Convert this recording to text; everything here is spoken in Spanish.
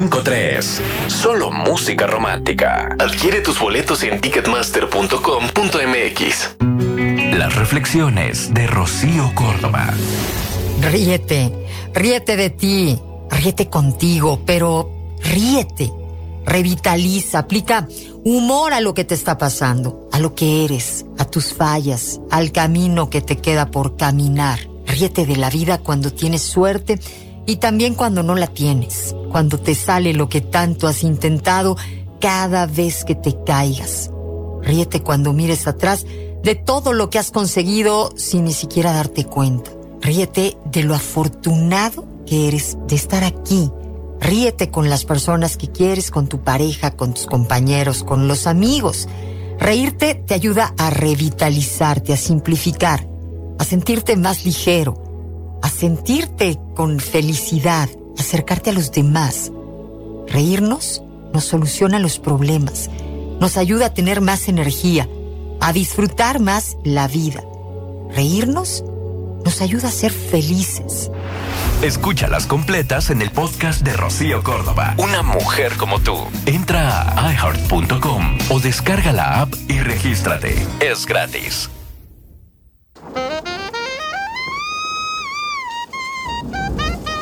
1053. Solo música romántica. Adquiere tus boletos en ticketmaster.com.mx. Las reflexiones de Rocío Córdoba. Ríete de ti, ríete contigo, pero ríete, revitaliza, aplica humor a lo que te está pasando, a lo que eres, a tus fallas, al camino que te queda por caminar. Ríete de la vida cuando tienes suerte y también cuando no la tienes, cuando te sale lo que tanto has intentado cada vez que te caigas. Ríete cuando mires atrás de todo lo que has conseguido sin ni siquiera darte cuenta. Ríete de lo afortunado que eres de estar aquí. Ríete con las personas que quieres, con tu pareja, con tus compañeros, con los amigos. Reírte te ayuda a revitalizarte, a simplificar, a sentirte más ligero, a sentirte con felicidad, acercarte a los demás. Reírnos nos soluciona los problemas, nos ayuda a tener más energía, a disfrutar más la vida. Reírnos nos ayuda a ser felices. Escúchalas completas en el podcast de Rocío Córdoba. Una mujer como tú. Entra a iHeart.com o descarga la app y regístrate. Es gratis.